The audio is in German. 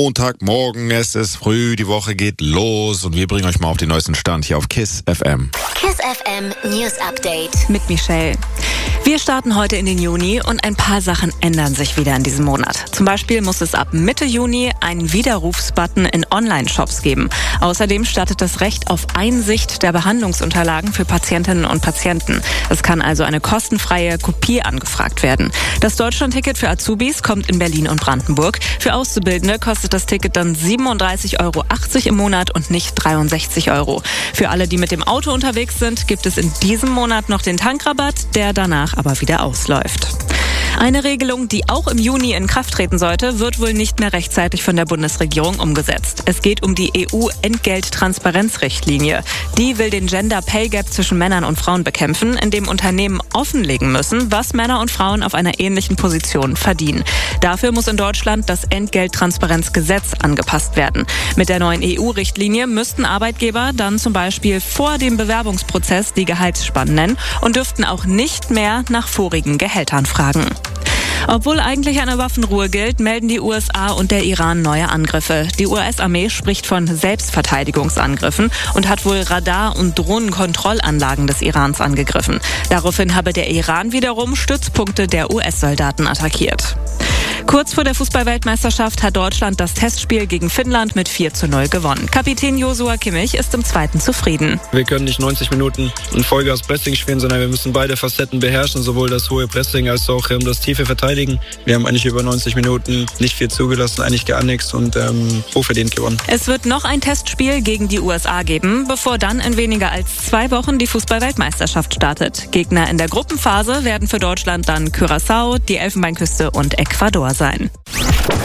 Montagmorgen, es ist früh, die Woche geht los und wir bringen euch mal auf den neuesten Stand hier auf KISS FM. KISS FM News Update mit Michelle. Wir starten heute in den Juni und ein paar Sachen ändern sich wieder in diesem Monat. Zum Beispiel muss es ab Mitte Juni einen Widerrufsbutton in Online-Shops geben. Außerdem startet das Recht auf Einsicht der Behandlungsunterlagen für Patientinnen und Patienten. Es kann also eine kostenfreie Kopie angefragt werden. Das Deutschland-Ticket für Azubis kommt in Berlin und Brandenburg. Für Auszubildende kostet das Ticket dann 37,80 € im Monat und nicht 63 €. Für alle, die mit dem Auto unterwegs sind, gibt es in diesem Monat noch den Tankrabatt, der danach aber wieder ausläuft. Eine Regelung, die auch im Juni in Kraft treten sollte, wird wohl nicht mehr rechtzeitig von der Bundesregierung umgesetzt. Es geht um die EU-Entgelttransparenzrichtlinie. Die will den Gender Pay Gap zwischen Männern und Frauen bekämpfen, indem Unternehmen offenlegen müssen, was Männer und Frauen auf einer ähnlichen Position verdienen. Dafür muss in Deutschland das Entgelttransparenzgesetz angepasst werden. Mit der neuen EU-Richtlinie müssten Arbeitgeber dann zum Beispiel vor dem Bewerbungsprozess die Gehaltsspannen nennen und dürften auch nicht mehr nach vorigen Gehältern fragen. Obwohl eigentlich eine Waffenruhe gilt, melden die USA und der Iran neue Angriffe. Die US-Armee spricht von Selbstverteidigungsangriffen und hat wohl Radar- und Drohnenkontrollanlagen des Irans angegriffen. Daraufhin habe der Iran wiederum Stützpunkte der US-Soldaten attackiert. Kurz vor der Fußball-Weltmeisterschaft hat Deutschland das Testspiel gegen Finnland mit 4:0 gewonnen. Kapitän Joshua Kimmich ist im zweiten zufrieden. Wir können nicht 90 Minuten in Vollgas Pressing spielen, sondern wir müssen beide Facetten beherrschen, sowohl das hohe Pressing als auch das tiefe Verteidigen. Wir haben eigentlich über 90 Minuten nicht viel zugelassen, eigentlich gar nichts und hochverdient gewonnen. Es wird noch ein Testspiel gegen die USA geben, bevor dann in weniger als 2 Wochen die Fußball-Weltmeisterschaft startet. Gegner in der Gruppenphase werden für Deutschland dann Curaçao, die Elfenbeinküste und Ecuador sein.